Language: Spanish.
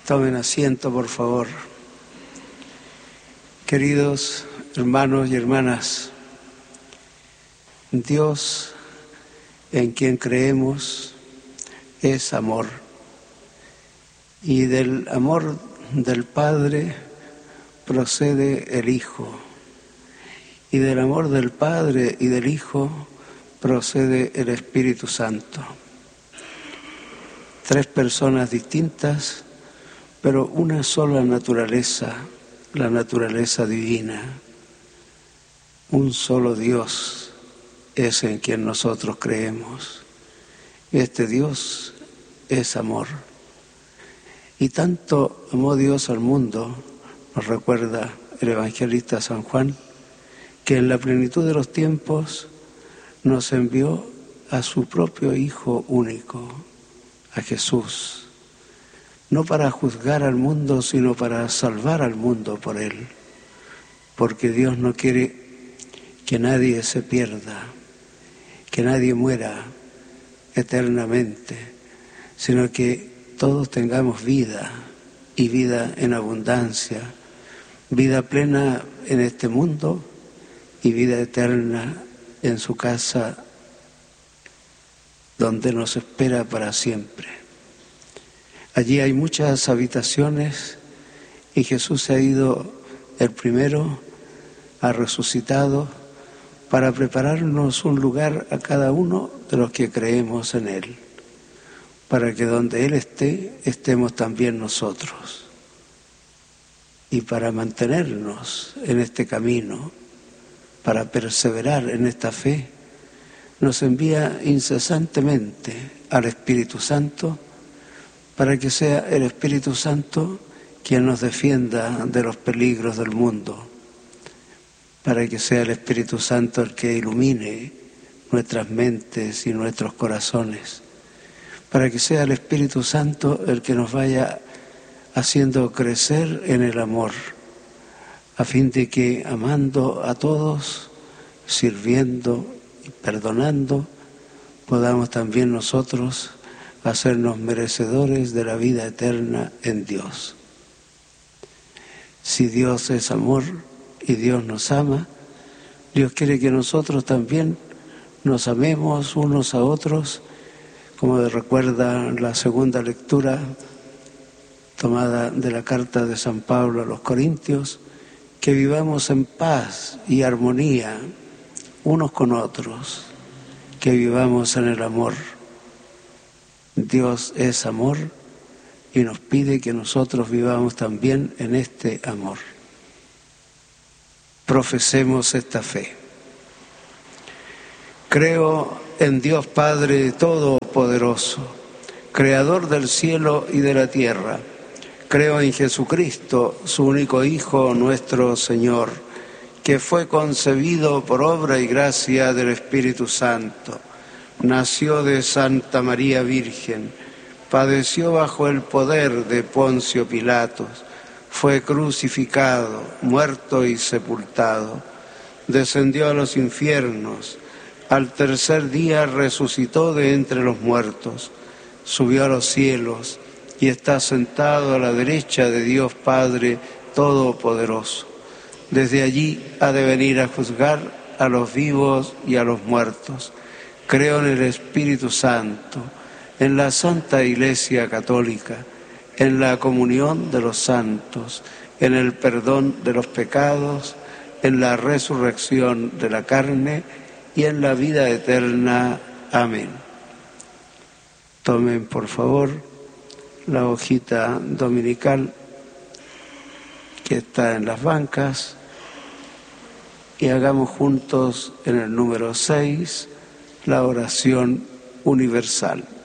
Tomen asiento, por favor. Queridos hermanos y hermanas, Dios en quien creemos es amor. Y del amor del Padre procede el Hijo. Y del amor del Padre y del Hijo procede el Espíritu Santo. Tres personas distintas, pero una sola naturaleza, la naturaleza divina. Un solo Dios es en quien nosotros creemos. Este Dios es amor. Y tanto amó Dios al mundo, nos recuerda el evangelista San Juan, que en la plenitud de los tiempos nos envió a su propio Hijo único, a Jesús, no para juzgar al mundo, sino para salvar al mundo por él, porque Dios no quiere que nadie se pierda, que nadie muera eternamente, sino que todos tengamos vida y vida en abundancia, vida plena en este mundo y vida eterna en su casa donde nos espera para siempre. Allí hay muchas habitaciones y Jesús ha ido el primero, ha resucitado para prepararnos un lugar a cada uno de los que creemos en Él, para que donde Él esté, estemos también nosotros. Y para mantenernos en este camino, para perseverar en esta fe, nos envía incesantemente al Espíritu Santo, para que sea el Espíritu Santo quien nos defienda de los peligros del mundo, para que sea el Espíritu Santo el que ilumine nuestras mentes y nuestros corazones, para que sea el Espíritu Santo el que nos vaya haciendo crecer en el amor, a fin de que amando a todos, sirviendo y perdonando, podamos también nosotros hacernos merecedores de la vida eterna en Dios. Si Dios es amor y Dios nos ama, Dios quiere que nosotros también nos amemos unos a otros, como recuerda la segunda lectura tomada de la carta de San Pablo a los Corintios, que vivamos en paz y armonía unos con otros, que vivamos en el amor. Dios es amor y nos pide que nosotros vivamos también en este amor. Profesemos esta fe. Creo en Dios Padre Todopoderoso, Creador del cielo y de la tierra. Creo en Jesucristo, su único Hijo, nuestro Señor, que fue concebido por obra y gracia del Espíritu Santo. Nació de Santa María Virgen, padeció bajo el poder de Poncio Pilatos, fue crucificado, muerto y sepultado, descendió a los infiernos, al tercer día resucitó de entre los muertos, subió a los cielos y está sentado a la derecha de Dios Padre Todopoderoso. Desde allí ha de venir a juzgar a los vivos y a los muertos. Creo en el Espíritu Santo, en la Santa Iglesia Católica, en la comunión de los santos, en el perdón de los pecados, en la resurrección de la carne y en la vida eterna. Amén. Tomen, por favor, la hojita dominical que está en las bancas y hagamos juntos en el número 6 la oración universal.